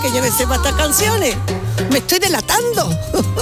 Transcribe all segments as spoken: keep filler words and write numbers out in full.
que yo me sepa estas canciones. Me estoy delatando.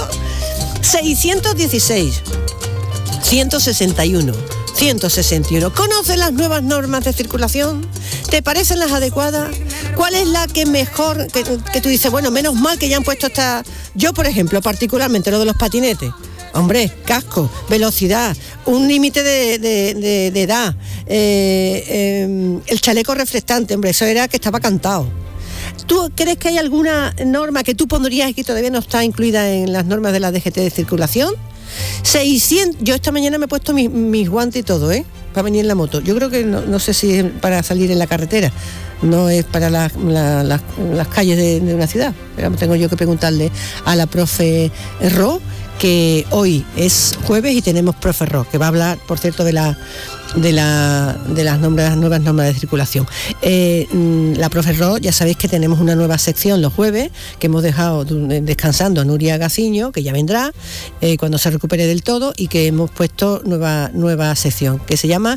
seiscientos dieciséis, ciento sesenta y uno, ciento sesenta y uno. ¿Conoces las nuevas normas de circulación? ¿Te parecen las adecuadas? ¿Cuál es la que mejor, que, que tú dices, bueno, menos mal que ya han puesto esta... Yo, por ejemplo, particularmente lo de los patinetes. Hombre, casco, velocidad, un límite de, de, de, de edad, eh, eh, el chaleco reflectante, hombre, eso era que estaba cantado. ¿Tú crees que hay alguna norma que tú pondrías y que todavía no está incluida en las normas de la D G T de circulación? seiscientos, yo esta mañana me he puesto mis, mis guantes y todo, ¿eh? Para venir en la moto. Yo creo que no, no sé si es para salir en la carretera, no es para la, la, la, las calles de, de una ciudad. Pero tengo yo que preguntarle a la profe Ro, que hoy es jueves y tenemos profe Ro, que va a hablar, por cierto, de la de la de las, nombres, las nuevas normas de circulación. Eh, la profe Ro, ya sabéis que tenemos una nueva sección los jueves, que hemos dejado descansando a Nuria Gaciño, que ya vendrá eh, cuando se recupere del todo, y que hemos puesto nueva nueva sección, que se llama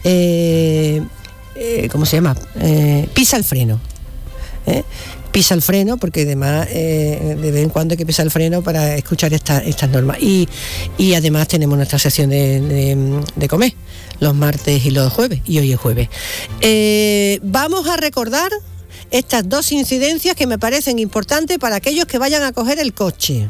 eh, eh, ¿cómo se llama? Eh, Pisa el freno. ¿Eh? Pisa el freno, porque además eh, de vez en cuando hay que pisar el freno para escuchar esta, estas normas. Y, y además tenemos nuestra sesión de, de, de comer, los martes y los jueves, y hoy es jueves. Eh, vamos a recordar estas dos incidencias que me parecen importantes para aquellos que vayan a coger el coche.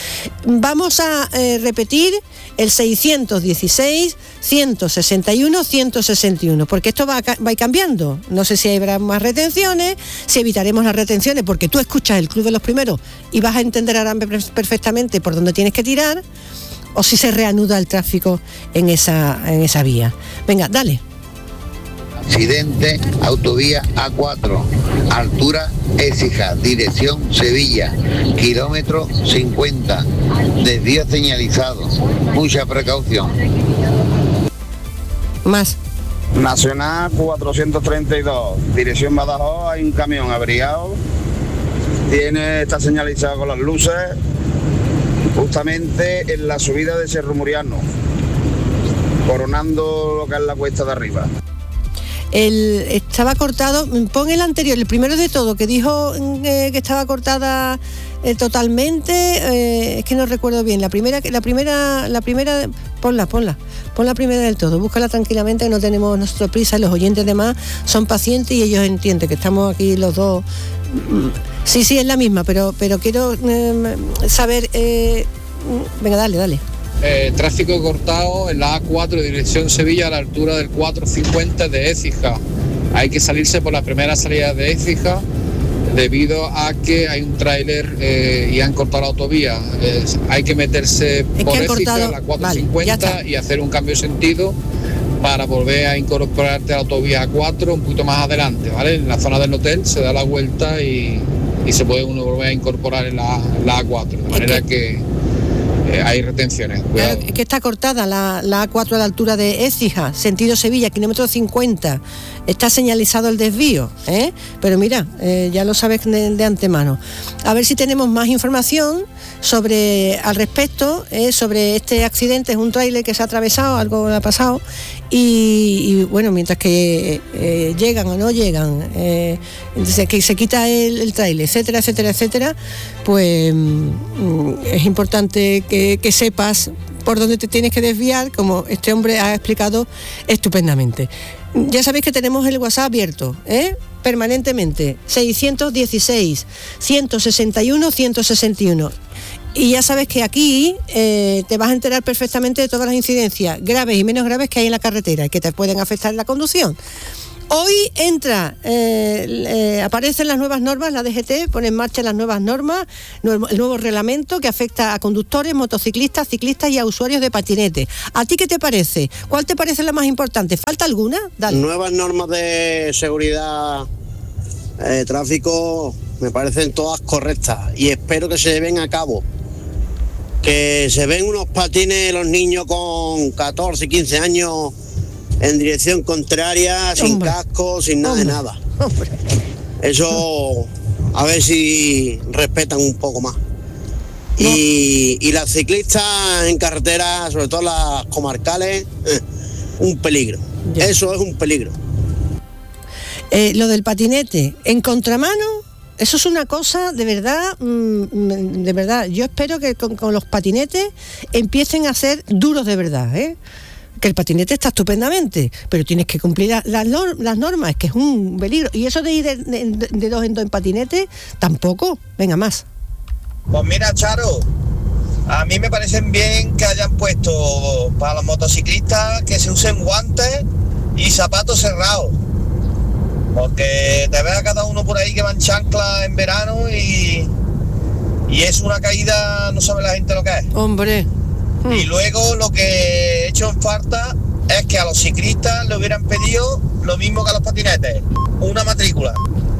Vamos a eh, repetir el seiscientos dieciséis, ciento sesenta y uno, ciento sesenta y uno, porque esto va a, va a ir cambiando. No sé si habrá más retenciones, si evitaremos las retenciones, porque tú escuchas el Club de los Primeros y vas a entender ahora perfectamente por dónde tienes que tirar, o si se reanuda el tráfico en esa, en esa vía. Venga, dale. Accidente, autovía A cuatro, altura Écija, dirección Sevilla, kilómetro cincuenta, desvío señalizado, mucha precaución. Más. Nacional cuatrocientos treinta y dos, dirección Badajoz, hay un camión averiado, tiene, está señalizado con las luces, justamente en la subida de Cerro Muriano, coronando lo que es la cuesta de arriba. El, estaba cortado, pon el anterior, el primero de todo, que dijo eh, que estaba cortada eh, totalmente, eh, es que no recuerdo bien, la primera, la primera, la primera, ponla, ponla, pon la primera del todo, búscala tranquilamente, no tenemos nuestra prisa, los oyentes demás son pacientes y ellos entienden que estamos aquí los dos. Sí, sí, es la misma, pero, pero quiero eh, saber, eh, venga, dale, dale. Eh, tráfico cortado en la A cuatro, dirección Sevilla, a la altura del cuatrocientos cincuenta de Écija. Hay que salirse por la primera salida de Écija debido a que hay un tráiler eh, y han cortado la autovía. Eh, hay que meterse ¿Es por que Écija, cortado? la cuatrocientos cincuenta, vale, y hacer un cambio de sentido para volver a incorporarte a la autovía A cuatro un poquito más adelante, ¿vale? En la zona del hotel se da la vuelta y, y se puede uno volver a incorporar en la, la A cuatro, de manera es que... que Eh, hay retenciones, cuidado. Claro, es que está cortada la, la A cuatro a la altura de Écija, sentido Sevilla, kilómetro cincuenta. Está señalizado el desvío, ¿eh? Pero mira, eh, ya lo sabes de, de antemano. A ver si tenemos más información sobre al respecto, eh, sobre este accidente. Es un tráiler que se ha atravesado, algo ha pasado, y, y bueno, mientras que eh, llegan o no llegan, eh, que se quita el, el tráiler, etcétera, etcétera, etcétera, pues mm, es importante que, que sepas por dónde te tienes que desviar, como este hombre ha explicado estupendamente. Ya sabéis que tenemos el WhatsApp abierto, ¿eh? Permanentemente, seiscientos dieciséis, ciento sesenta y uno, ciento sesenta y uno. Y ya sabes que aquí eh, te vas a enterar perfectamente de todas las incidencias, graves y menos graves, que hay en la carretera y que te pueden afectar en la conducción. Hoy entra, eh, eh, aparecen las nuevas normas, la D G T pone en marcha las nuevas normas, el nuevo reglamento que afecta a conductores, motociclistas, ciclistas y a usuarios de patinete. ¿A ti qué te parece? ¿Cuál te parece la más importante? ¿Falta alguna? Dale. Nuevas normas de seguridad, eh, tráfico, me parecen todas correctas y espero que se lleven a cabo. Que se ven unos patines los niños con catorce, quince años en dirección contraria, sin hombre, casco, sin nada hombre, de nada. Hombre. Eso, a ver si respetan un poco más. No. Y, y las ciclistas en carretera, sobre todo las comarcales, eh, un peligro. Ya. Eso es un peligro. Eh, lo del patinete, en contramano, eso es una cosa de verdad, mmm, de verdad. Yo espero que con, con los patinetes empiecen a ser duros de verdad, ¿eh? Que el patinete está estupendamente, pero tienes que cumplir la, la, las normas, que es un peligro. Y eso de ir de, de, de dos en dos en patinete, tampoco. Venga, más. Pues mira, Charo, a mí me parecen bien que hayan puesto para los motociclistas que se usen guantes y zapatos cerrados. Porque te ves a cada uno por ahí que va en chancla en verano y, y es una caída, no sabe la gente lo que es. Hombre. Y luego lo que he hecho en falta es que a los ciclistas le hubieran pedido lo mismo que a los patinetes, una matrícula.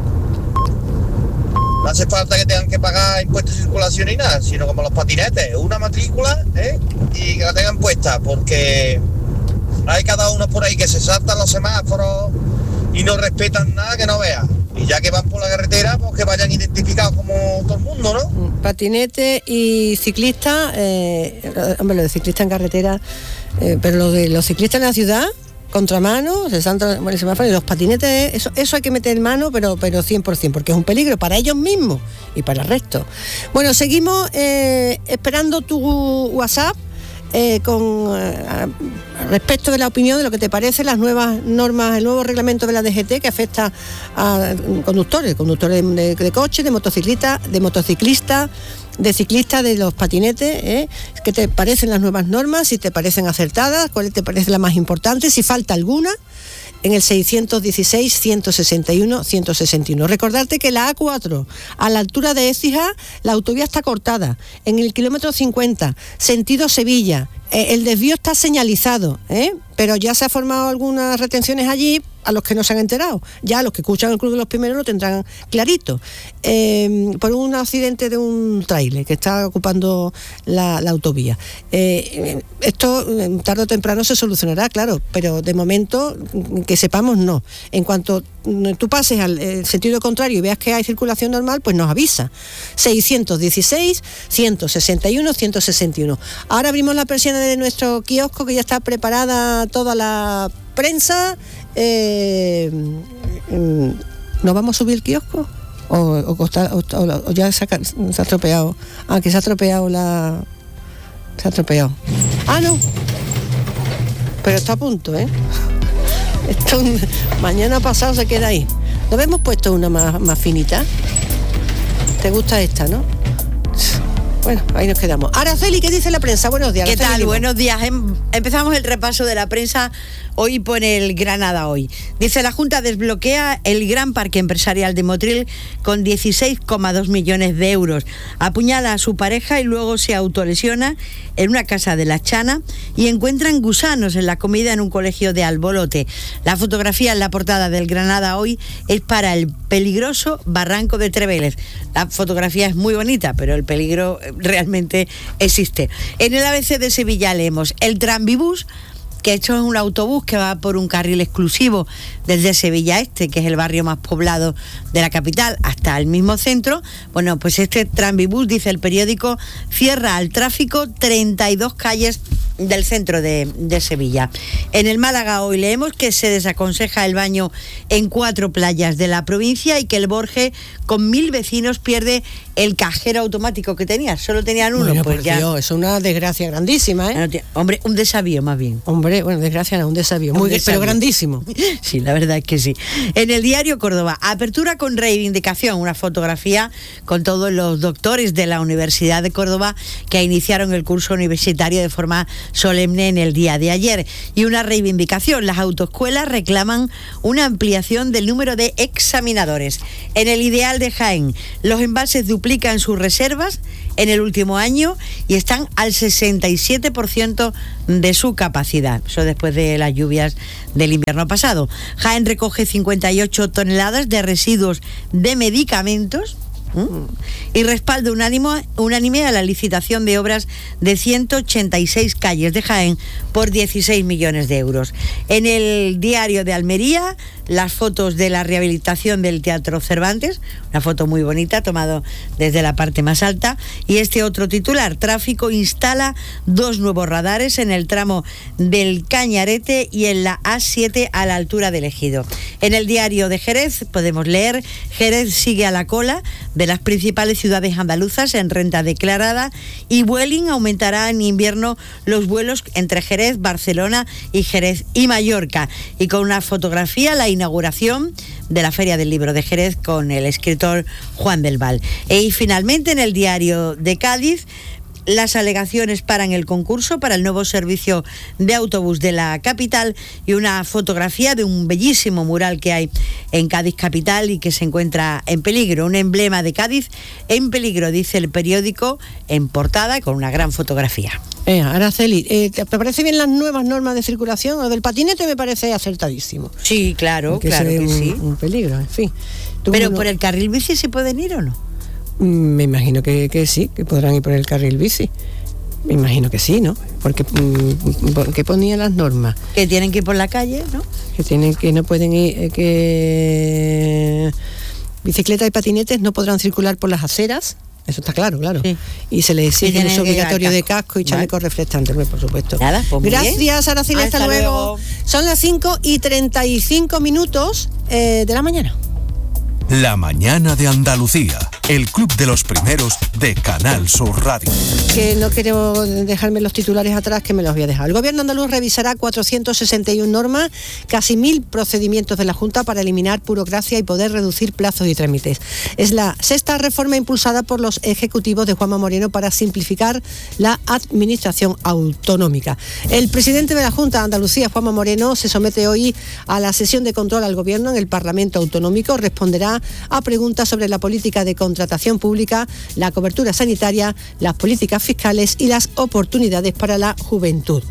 No hace falta que tengan que pagar impuestos de circulación ni nada, sino como los patinetes, una matrícula, ¿eh? Y que la tengan puesta, porque hay cada uno por ahí que se saltan los semáforos y no respetan nada que no vean. Y ya que van por la carretera, pues que vayan identificados como todo el mundo, ¿no? Patinete y ciclista, eh, hombre, lo de ciclista en carretera, eh, pero lo de los ciclistas en la ciudad, contramano, se saltan el semáforo, y los patinetes, eso, eso hay que meter en mano, pero, pero cien por ciento, porque es un peligro para ellos mismos y para el resto. Bueno, seguimos eh, esperando tu WhatsApp. Eh, con eh, respecto de la opinión de lo que te parece las nuevas normas, el nuevo reglamento de la D G T que afecta a conductores, conductores de, de coche, de motociclistas, de motociclistas, de ciclistas, de los patinetes, ¿eh? ¿Qué te parecen las nuevas normas? Si te parecen acertadas, cuál te parece la más importante, si falta alguna. En el seiscientos dieciséis, ciento sesenta y uno, ciento sesenta y uno. Recordarte que la A cuatro, a la altura de Écija, la autovía está cortada. En el kilómetro cincuenta, sentido Sevilla, eh, el desvío está señalizado, ¿eh? Pero ya se han formado algunas retenciones allí a los que no se han enterado. Ya los que escuchan el Club de los Primeros lo tendrán clarito. Eh, por un accidente de un tráiler que está ocupando la, la autovía. Eh, esto tarde o temprano se solucionará, claro, pero de momento que sepamos no. En cuanto tú pases al eh, sentido contrario y veas que hay circulación normal, pues nos avisa. seiscientos dieciséis, ciento sesenta y uno, ciento sesenta y uno. Ahora abrimos la persiana de nuestro kiosco, que ya está preparada toda la prensa. Eh, ¿Nos vamos a subir el kiosco? ¿O, o, o, o ya se ha, se ha estropeado? Ah, que se ha estropeado la... Se ha estropeado. Ah, no. Pero está a punto, ¿eh? Esto, mañana pasado se queda ahí. ¿Nos hemos puesto una más, más finita? ¿Te gusta esta, no? Bueno, ahí nos quedamos. Araceli, ¿qué dice la prensa? Buenos días. ¿Qué Araceli tal? Lima. Buenos días. Em- empezamos el repaso de la prensa hoy por el Granada Hoy. Dice: la Junta desbloquea el gran parque empresarial de Motril con dieciséis coma dos millones de euros. Apuñala a su pareja y luego se autolesiona en una casa de La Chana y encuentran gusanos en la comida en un colegio de Albolote. La fotografía en la portada del Granada Hoy es para el peligroso barranco de Trevélez. La fotografía es muy bonita, pero el peligro realmente existe. En el A B C de Sevilla leemos: el Tranvibús, que esto es un autobús que va por un carril exclusivo desde Sevilla Este, que es el barrio más poblado de la capital, hasta el mismo centro. Bueno, pues este Tranvibús, dice el periódico, cierra al tráfico treinta y dos calles del centro de, de Sevilla. En el Málaga Hoy leemos que se desaconseja el baño en cuatro playas de la provincia y que el Borge, con mil vecinos, pierde el cajero automático que tenía. Solo tenían uno. Bueno, pues por ya. Dios, es una desgracia grandísima, ¿eh? Hombre, un desavío más bien. Hombre, bueno, desgracia no, un desavío. Muy, Un desavío. pero grandísimo. Sí, la verdad es que sí. En el diario Córdoba, apertura con reivindicación, una fotografía con todos los doctores de la Universidad de Córdoba que iniciaron el curso universitario de forma solemne en el día de ayer. Y una reivindicación, las autoescuelas reclaman una ampliación del número de examinadores. En el Ideal de Jaén, los embalses duplican sus reservas en el último año y están al sesenta y siete por ciento de su capacidad. Eso después de las lluvias del invierno pasado. Jaén recoge cincuenta y ocho toneladas de residuos de medicamentos ¿Mm? Y respaldo unánime, unánime a la licitación de obras de ciento ochenta y seis calles de Jaén por dieciséis millones de euros. En el Diario de Almería, las fotos de la rehabilitación del Teatro Cervantes, una foto muy bonita, tomado desde la parte más alta, y este otro titular: Tráfico instala dos nuevos radares en el tramo del Cañarete y en la A siete a la altura del Ejido. En el Diario de Jerez podemos leer: Jerez sigue a la cola de las principales ciudades andaluzas en renta declarada, y Vueling aumentará en invierno los vuelos entre Jerez, Barcelona y Jerez y Mallorca. Y con una fotografía, la inauguración de la Feria del Libro de Jerez con el escritor Juan del Val. Y finalmente, en el Diario de Cádiz, las alegaciones paran el concurso para el nuevo servicio de autobús de la capital, y una fotografía de un bellísimo mural que hay en Cádiz capital y que se encuentra en peligro. Un emblema de Cádiz en peligro, dice el periódico en portada, con una gran fotografía. Eh, Araceli, eh, ¿te parece bien las nuevas normas de circulación? Lo del patinete me parece acertadísimo. Sí, claro, Porque claro que un, sí. un peligro, en fin. Tú Pero no... por el carril bici se pueden ir o no. Me imagino que, que sí, que podrán ir por el carril bici. Me imagino que sí, ¿no? Porque ¿qué ponían las normas? Que tienen que ir por la calle, ¿no? Que tienen que no pueden ir, eh, que bicicletas y patinetes no podrán circular por las aceras. Eso está claro, claro. Sí. Y se les exige el uso obligatorio de casco y chaleco ¿Vale? reflectante, pues, por supuesto. Nada, pues Gracias, Araceli, hasta, hasta luego. luego. Son las cinco y treinta y cinco minutos eh, de la mañana. La mañana de Andalucía, el club de los primeros de Canal Sur Radio. Que no quiero dejarme los titulares atrás, que me los voy a dejar. El gobierno andaluz revisará cuatrocientas sesenta y una normas, casi mil procedimientos de la Junta para eliminar burocracia y poder reducir plazos y trámites. Es la sexta reforma impulsada por los ejecutivos de Juanma Moreno para simplificar la administración autonómica. El presidente de la Junta de Andalucía, Juanma Moreno, se somete hoy a la sesión de control al gobierno en el Parlamento Autonómico. Responderá a preguntas sobre la política de contratación pública, la cobertura sanitaria, las políticas fiscales y las oportunidades para la juventud.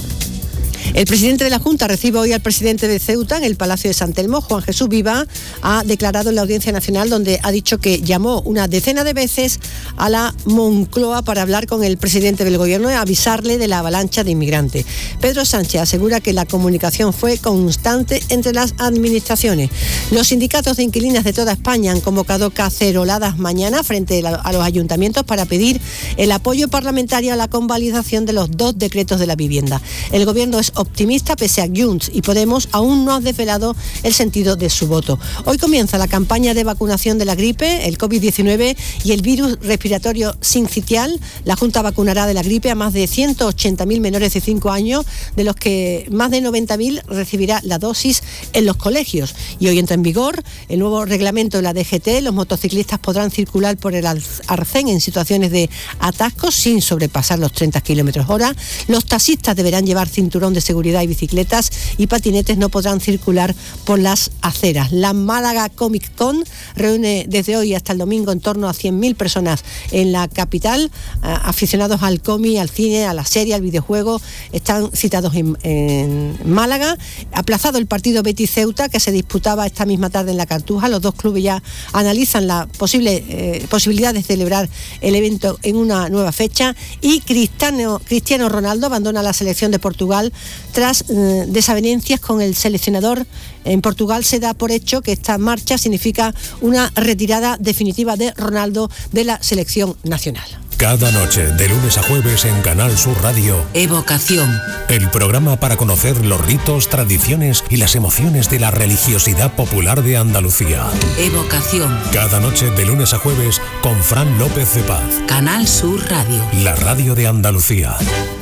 El presidente de la Junta recibe hoy al presidente de Ceuta en el Palacio de San Telmo. Juan Jesús Viva ha declarado en la Audiencia Nacional, donde ha dicho que llamó una decena de veces a la Moncloa para hablar con el presidente del gobierno y avisarle de la avalancha de inmigrantes. Pedro Sánchez asegura que la comunicación fue constante entre las administraciones. Los sindicatos de inquilinas de toda España han convocado caceroladas mañana frente a los ayuntamientos para pedir el apoyo parlamentario a la convalidación de los dos decretos de la vivienda. El gobierno es optimista, pese a Junts y Podemos aún no ha desvelado el sentido de su voto. Hoy comienza la campaña de vacunación de la gripe, el covid diecinueve y el virus respiratorio sincitial. La Junta vacunará de la gripe a más de ciento ochenta mil menores de cinco años, de los que más de noventa mil recibirá la dosis en los colegios. Y hoy entra en vigor el nuevo reglamento de la D G T. Los motociclistas podrán circular por el arcén en situaciones de atascos sin sobrepasar los treinta kilómetros hora. Los taxistas deberán llevar cinturón de seguridad y bicicletas y patinetes no podrán circular por las aceras. La Málaga Comic Con reúne desde hoy hasta el domingo en torno a cien mil personas en la capital. Aficionados al cómic, al cine, a la serie, al videojuego, están citados en, en Málaga. Aplazado el partido Betis-Ceuta, que se disputaba esta misma tarde en la Cartuja. Los dos clubes ya analizan la posible eh, posibilidad de celebrar el evento en una nueva fecha. Y Cristiano, Cristiano Ronaldo abandona la selección de Portugal tras eh, desavenencias con el seleccionador. En Portugal se da por hecho que esta marcha significa una retirada definitiva de Ronaldo de la selección nacional. Cada noche, de lunes a jueves en Canal Sur Radio, Evocación. El programa para conocer los ritos, tradiciones y las emociones de la religiosidad popular de Andalucía. Evocación. Cada noche, de lunes a jueves, con Fran López de Paz. Canal Sur Radio. La radio de Andalucía.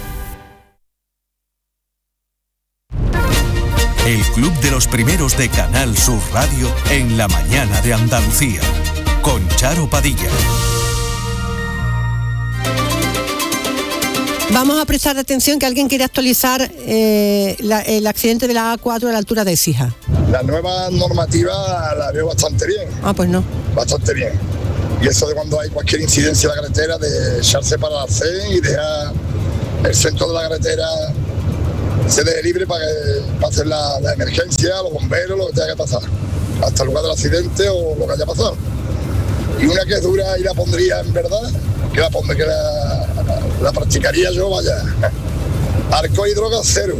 El club de los primeros de Canal Sur Radio en la mañana de Andalucía. Con Charo Padilla. Vamos a prestar atención que alguien quiere actualizar eh, la, el accidente de la A cuatro a la altura de Écija. La nueva normativa la veo bastante bien. Ah, pues no. Bastante bien. Y eso de cuando hay cualquier incidencia en la carretera, de echarse para el arcén y dejar el centro de la carretera se deje libre para, que, para hacer la, la emergencia, los bomberos, lo que tenga que pasar, hasta el lugar del accidente o lo que haya pasado. Y una que es dura y la pondría en verdad, que la pondría, que la, la practicaría yo, vaya. Alcohol y droga cero.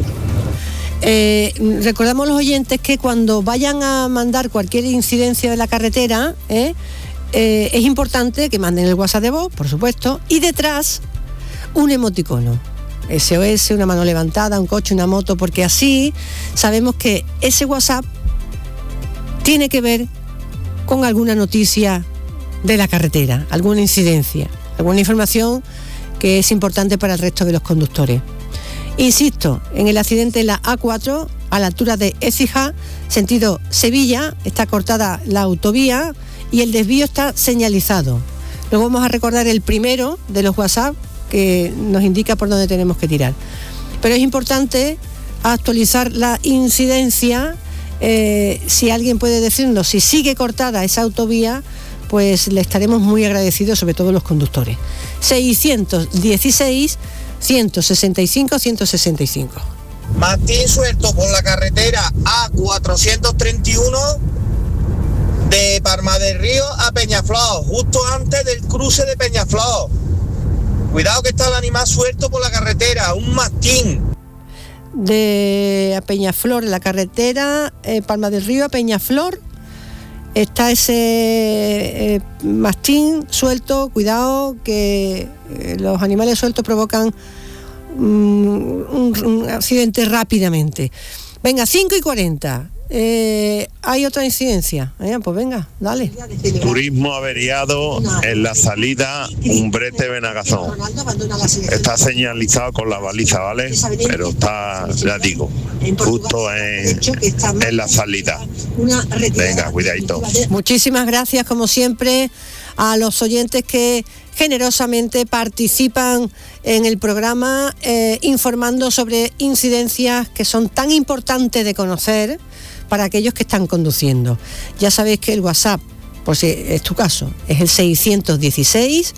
Eh, recordamos a los oyentes que cuando vayan a mandar cualquier incidencia de la carretera, ¿eh? Eh, es importante que manden el WhatsApp de voz, por supuesto, y detrás un emoticono. S O S, una mano levantada, un coche, una moto, porque así sabemos que ese WhatsApp tiene que ver con alguna noticia de la carretera, alguna incidencia, alguna información que es importante para el resto de los conductores. Insisto, en el accidente en la A cuatro, a la altura de Écija, sentido Sevilla, está cortada la autovía y el desvío está señalizado. Luego vamos a recordar el primero de los WhatsApp que nos indica por dónde tenemos que tirar. Pero es importante actualizar la incidencia. Eh, si alguien puede decirnos si sigue cortada esa autovía, pues le estaremos muy agradecidos, sobre todo los conductores. seiscientos dieciséis, ciento sesenta y cinco, ciento sesenta y cinco. Martín suelto por la carretera A cuatrocientos treinta y uno de Palma del Río a Peñaflor, justo antes del cruce de Peñaflor. Cuidado que está el animal suelto por la carretera, un mastín. De a Peñaflor, la carretera eh, Palma del Río a Peñaflor, está ese eh, mastín suelto. Cuidado que eh, los animales sueltos provocan um, un, un accidente rápidamente. Venga, cinco y cuarenta. Eh, hay otra incidencia. Eh, pues venga, dale. Turismo averiado en la salida Umbrete Benagazón. Está señalizado con la baliza, ¿vale? Pero está, ya digo, justo en, en la salida. Venga, cuidadito. Muchísimas gracias, como siempre, a los oyentes que generosamente participan en el programa, eh, informando sobre incidencias que son tan importantes de conocer para aquellos que están conduciendo. Ya sabéis que el WhatsApp, por si es tu caso, es el seiscientos dieciséis,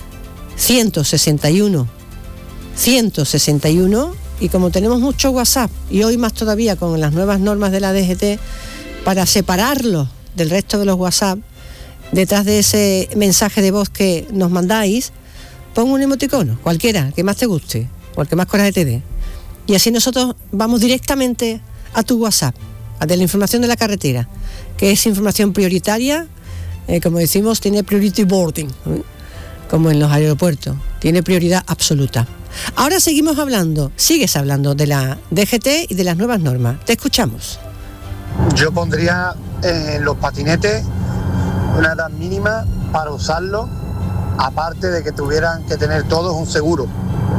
ciento sesenta y uno, ciento sesenta y uno, y como tenemos mucho WhatsApp, y hoy más todavía con las nuevas normas de la D G T, para separarlos del resto de los WhatsApp, detrás de ese mensaje de voz que nos mandáis, pon un emoticono, cualquiera, que más te guste, o el que más coraje te dé. Y así nosotros vamos directamente a tu WhatsApp, a de la información de la carretera, que es información prioritaria, eh, como decimos, tiene priority boarding, ¿eh? Como en los aeropuertos, tiene prioridad absoluta. Ahora seguimos hablando, sigues hablando de la D G T y de las nuevas normas. Te escuchamos. Yo pondría en los patinetes una edad mínima para usarlo, aparte de que tuvieran que tener todos un seguro.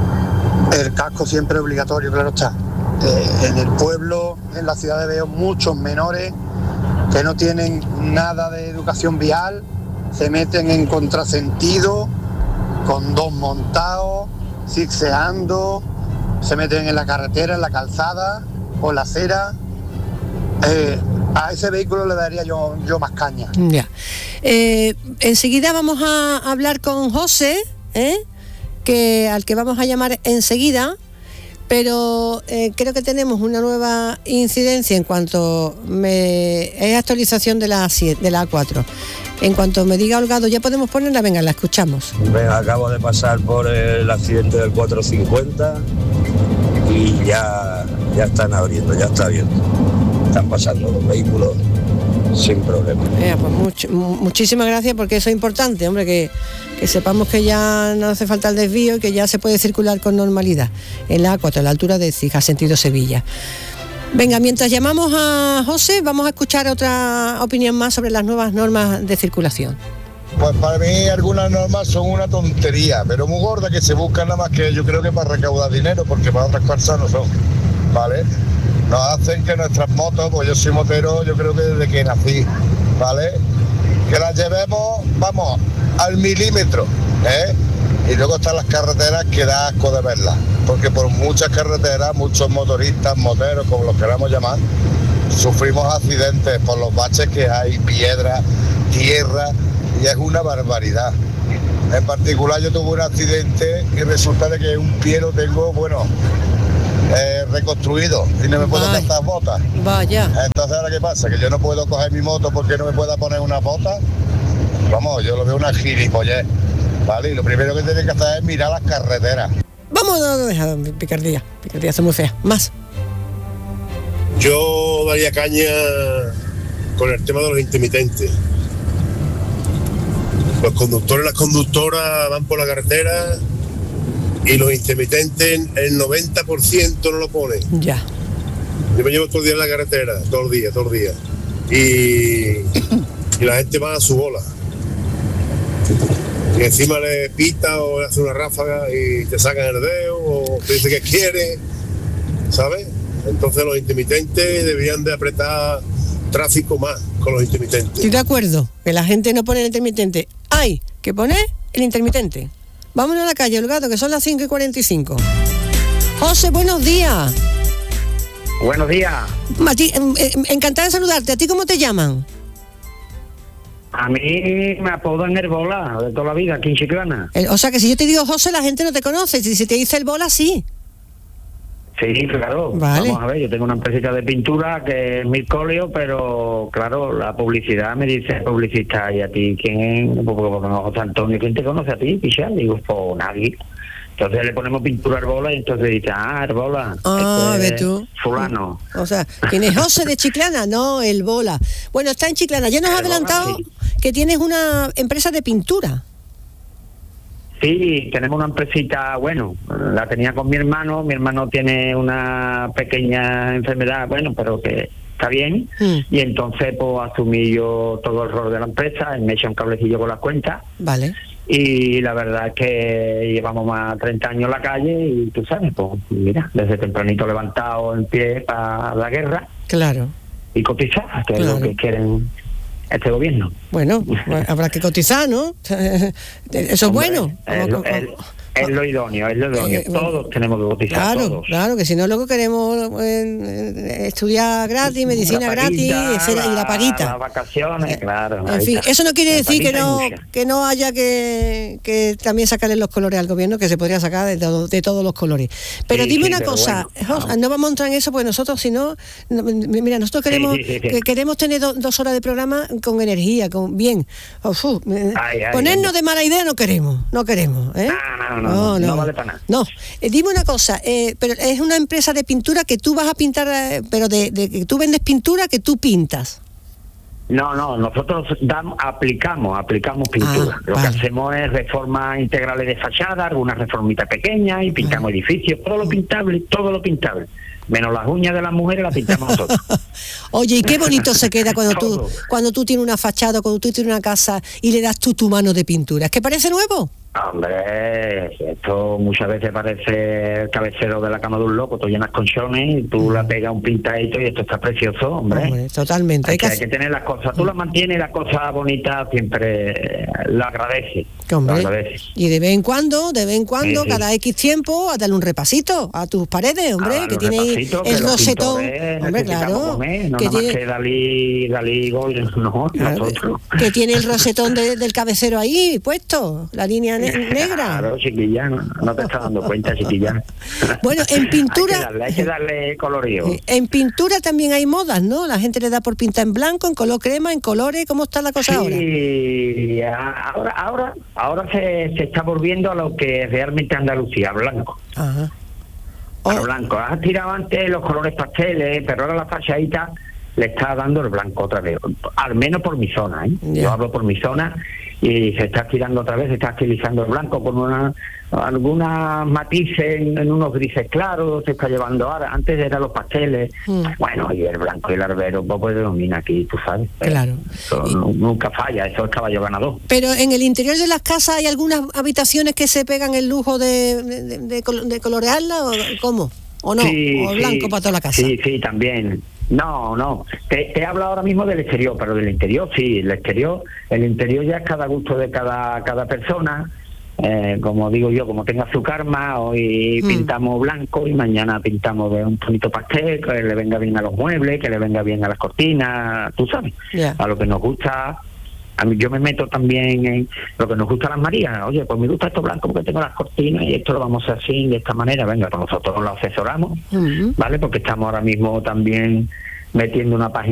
El casco siempre obligatorio, claro está. Eh, en el pueblo, en la ciudad veo muchos menores que no tienen nada de educación vial, se meten en contrasentido, con dos montados, zigzagueando, se meten en la carretera, en la calzada, por la acera. Eh, a ese vehículo le daría yo, yo más caña. Ya. Eh, enseguida vamos a hablar con José, ¿eh? que, al que vamos a llamar enseguida, pero eh, creo que tenemos una nueva incidencia en cuanto me es actualización de la, de la A cuatro. En cuanto me diga Holgado, ya podemos ponerla, venga, la escuchamos. Venga, acabo de pasar por el accidente del cuatrocientos cincuenta y ya, ya están abriendo, ya está abierto. Están pasando los vehículos sin problema. Eh, pues much, muchísimas gracias, porque eso es importante, hombre, que, que sepamos que ya no hace falta el desvío y que ya se puede circular con normalidad en la A cuatro, a la altura de Écija, sentido Sevilla. Venga, mientras llamamos a José, vamos a escuchar otra opinión más sobre las nuevas normas de circulación. Pues para mí algunas normas son una tontería, pero muy gorda, que se buscan nada más que yo creo que para recaudar dinero, porque para otras cosas no son, ¿vale? Nos hacen que nuestras motos, pues yo soy motero, yo creo que desde que nací, ¿vale? Que las llevemos, vamos, al milímetro, ¿eh? Y luego están las carreteras que da asco de verlas, porque por muchas carreteras, muchos motoristas, moteros, como los queramos llamar, sufrimos accidentes por los baches que hay, piedras, tierra, y es una barbaridad. En particular yo tuve un accidente y resulta de que un pie lo tengo, bueno, eh, reconstruido y no me puedo calzar botas. Vaya. Entonces, ¿ahora qué pasa? Que yo no puedo coger mi moto porque no me pueda poner una bota. Vamos, yo lo veo una gilipollez, ¿vale? Y lo primero que tienen que hacer es mirar las carreteras. Vamos, no, no, deja picardía, picardía, son muy feas. Más. Yo daría caña con el tema de los intermitentes. Los conductores y las conductoras van por la carretera y los intermitentes el noventa por ciento no lo ponen. Ya. Yo me llevo todo el día en la carretera, todo el día, todo el día. Y, y la gente va a su bola. Y encima le pita o le hace una ráfaga y te sacan el dedo o te dice que quiere, ¿sabes? Entonces los intermitentes deberían de apretar tráfico más con los intermitentes. Estoy de acuerdo, que la gente no pone el intermitente. Hay que poner el intermitente. Vámonos a la calle, el gato, que son las cinco y cuarenta y cinco. José, buenos días. Buenos días. Mati, eh, encantada de saludarte. ¿A ti cómo te llaman? A mí me apodan el Bola de toda la vida, aquí en Chiclana. El, o sea que si yo te digo José, la gente no te conoce. Si se te dice el Bola, sí. Sí, claro. Vale. Vamos a ver, yo tengo una empresita de pintura que es Mircolio, pero claro, la publicidad me dice publicista, ¿y a ti quién es? Pues, pues, José Antonio, ¿quién te conoce a ti, Pichal? Digo, pues nadie. Entonces le ponemos pintura al Bola y entonces dice, ah, el Bola. Ah, este ve tú. Fulano. O sea, ¿quién es José de Chiclana? No, el Bola. Bueno, está en Chiclana. Ya nos has adelantado sí. que tienes una empresa de pintura. Sí, tenemos una empresita, bueno, la tenía con mi hermano, mi hermano tiene una pequeña enfermedad, bueno, pero que está bien, mm. y entonces pues asumí yo todo el rol de la empresa, me eché un cablecillo con las cuentas. Vale. Y la verdad es que llevamos más de treinta años en la calle y tú sabes, pues mira, desde tempranito levantado en pie para la guerra. Claro. Y cotizar, que claro. Es lo que quieren este gobierno. Bueno, habrá que cotizar, ¿no? Eso es Hombre, bueno. Es, como, es, es lo idóneo, es lo idóneo. Eh, todos tenemos que cotizar, claro, todos. Claro, que si no luego queremos eh, estudiar gratis, medicina la paguita, gratis la, y la paguita. Las vacaciones, eh, claro. En fin, eso no quiere decir que no que no haya que, que también sacarle los colores al gobierno, que se podría sacar de, todo, de todos los colores. Pero sí, dime sí, una pero cosa, bueno, Jos, no. no vamos a entrar en eso, porque nosotros si no, no mira, nosotros queremos sí, sí, sí, sí. Que queremos tener do, dos horas de programa con energía, con bien. Uf, ay, ay, ponernos ay, de mala idea no queremos, no queremos. ¿eh? No, no, no, no, no, no vale para nada. No, eh, dime una cosa, eh, pero es una empresa de pintura que tú vas a pintar, eh, pero de, de que tú vendes pintura que tú pintas. No, no, nosotros damos, aplicamos, aplicamos pintura. Ah, Lo vale. que hacemos es reformas integrales de fachada, algunas reformitas pequeñas y pintamos vale. edificios, todo lo pintable, todo lo pintable. Menos las uñas de las mujeres las pintamos nosotros. Oye, y qué bonito se queda cuando tú cuando tú tienes una fachada, cuando tú tienes una casa y le das tú tu mano de pintura. ¿Es que parece nuevo? Hombre, esto muchas veces parece el cabecero de la cama de un loco, tú llenas colchones y tú mm. la pegas un pintadito y esto está precioso, hombre. hombre totalmente. Hay, hay, que, hay que tener las cosas, tú las mantienes y las cosas bonitas siempre lo agradeces. Lo agradece. Y de vez en cuando, de vez en cuando, sí, cada sí. X tiempo, a darle un repasito a tus paredes, hombre, ah, que tiene el que rosetón. Hombre, claro. Comer, no que nada tiene, más que Dalí, Dalí Gold, no, claro, nosotros. Que tiene el rosetón de, del cabecero ahí puesto, la línea ne- negra. Claro, chiquilla, no, no te estás dando cuenta, chiquilla. Bueno, en pintura... hay, que darle, hay que darle colorío. En pintura también hay modas, ¿no? La gente le da por pintar en blanco, en color crema, en colores. ¿Cómo está la cosa sí, ahora? Sí, ahora, ahora, ahora se, se está volviendo a lo que es realmente Andalucía, blanco. Ajá. Oh. A blanco. Has tirado antes los colores pasteles, pero ahora la fachadita le está dando el blanco otra vez. Al menos por mi zona, ¿eh? Yeah. Yo hablo por mi zona y se está tirando otra vez, se está estilizando el blanco con una algunas matices en, en unos grises claros, se está llevando ahora. Antes eran los pasteles, mm. bueno, y el blanco y el arbero pues predomina aquí, tú sabes. Claro. Eso y... no, nunca falla, eso es caballo ganador. Pero en el interior de las casas hay algunas habitaciones que se pegan el lujo de, de, de, de, de colorearla, ¿o cómo? ¿O no? Sí, ¿O blanco sí, para toda la casa? Sí, sí, también. No, no, te, te hablo ahora mismo del exterior, pero del interior sí, el exterior, el interior ya es cada gusto de cada cada persona, eh, como digo yo, como tenga su karma, hoy mm. pintamos blanco y mañana pintamos de un tonito pastel, que le venga bien a los muebles, que le venga bien a las cortinas, tú sabes, yeah. a lo que nos gusta. A mí, yo me meto también en lo que nos gusta a las Marías. Oye, pues me gusta esto blanco porque tengo las cortinas y esto lo vamos a hacer así, de esta manera. Venga, pues nosotros lo asesoramos, uh-huh. ¿vale? Porque estamos ahora mismo también metiendo una página